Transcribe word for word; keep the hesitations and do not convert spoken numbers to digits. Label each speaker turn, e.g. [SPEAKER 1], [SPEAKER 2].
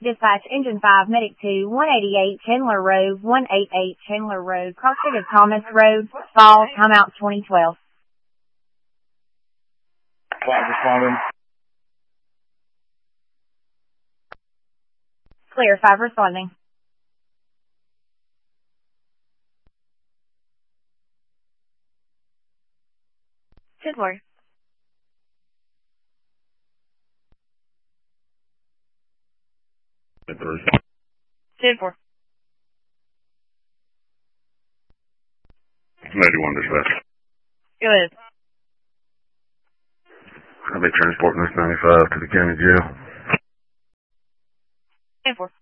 [SPEAKER 1] Dispatch, Engine five, Medic two, one eighty-eight Chandler Road, one eighty-eight Chandler Road, crossing of Thomas Road, Falls, timeout twenty twelve.
[SPEAKER 2] Five responding.
[SPEAKER 1] Clear, five responding. ten four. ten four.
[SPEAKER 2] ninety-one dispatch.
[SPEAKER 1] Go ahead.
[SPEAKER 2] I'll be transporting this ninety-five to the county jail.
[SPEAKER 1] ten four.